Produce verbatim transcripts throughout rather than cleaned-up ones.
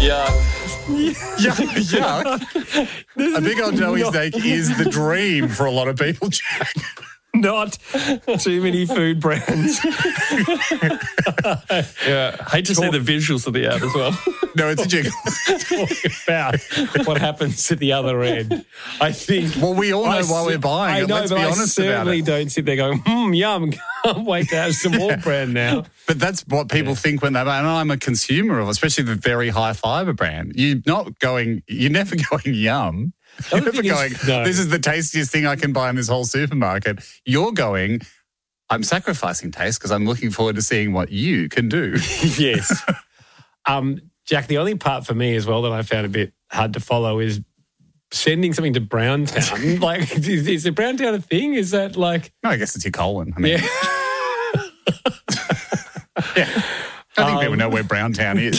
Yeah. Yeah, yeah. A big old Joey steak is the dream for a lot of people, Jack. Not too many food brands. Yeah. Hate to see the visuals of the ad as well. No, it's a jiggle. Talk about what happens at the other end. I think. Well, we all know I why sit- we're buying I it. know, Let's but be I honest about certainly it. don't sit there going, hmm, yum, can't wait to have some more brand now. But that's what people think when they buy. And I'm a consumer of, especially the very high fibre brand. You're not going, you're never going yum. You're never thing is- going, no. this is the tastiest thing I can buy in this whole supermarket. You're going, I'm sacrificing taste because I'm looking forward to seeing what you can do. Yes. Um, Jack, the only part for me as well that I found a bit hard to follow is sending something to Browntown. Like, is, is a Browntown a thing? Is that like... No, I guess it's your colon. I mean, Yeah. yeah. I think Um, people know where Browntown is.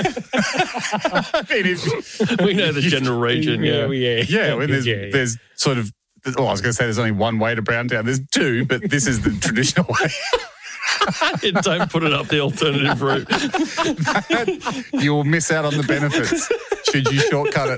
I mean, if, We know the general region, yeah. yeah. yeah, when there's, Yeah, yeah. there's sort of, well, I was going to say there's only one way to Browntown. There's two, but this is the traditional way. Don't put it up the alternative route. You'll miss out on the benefits should you shortcut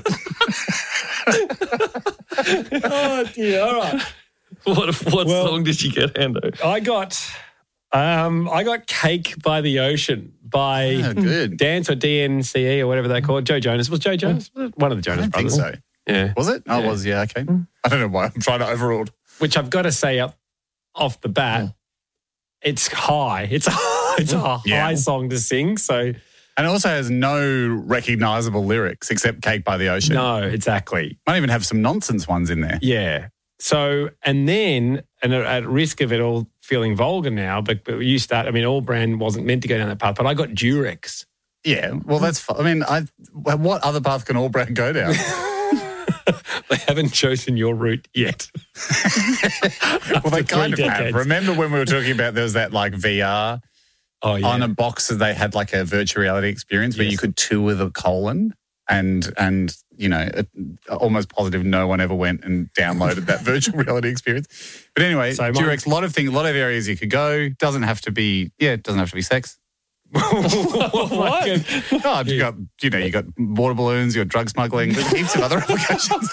it. Oh, dear. All right. What what Well- song did you get, Hando? I got... Um, I got Cake by the Ocean by Oh, good. Dance or D N C E or whatever they call it. Joe Jonas. Was Joe Jonas? Was it one of the I Jonas don't think brothers? so. Yeah. Was it? Oh, it was, yeah, okay. I don't know why. I'm trying to overrule. Which I've got to say up off the bat, it's high. It's a, it's a Yeah. high song to sing. So And it also has no recognisable lyrics except Cake by the Ocean. no, exactly. Might even have some nonsense ones in there. Yeah. So and then and at- at risk of it all feeling vulgar now, but, but you start. I mean, All Brand wasn't meant to go down that path, but I got Durex. Yeah, well, that's fine. I mean, I, what other path can All Brand go down? They haven't chosen your route yet. Well, they After kind of three have. decades. Remember when we were talking about there was that like V R Oh yeah. on a box that they had like a virtual reality experience where Yes. you could tour the colon and, and you know, it, almost positive no one ever went and downloaded that virtual reality experience. But anyway, So mine- Durex, a lot of things, a lot of areas you could go. Doesn't have to be, yeah, it doesn't have to be sex. what? Oh, you got, you know, you got water balloons, you got drug smuggling, there's heaps of other applications.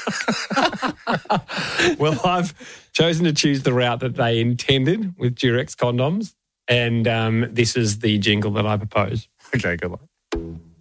Well, I've chosen to choose the route that they intended with Durex condoms, and um, this is the jingle that I propose. Okay, good luck.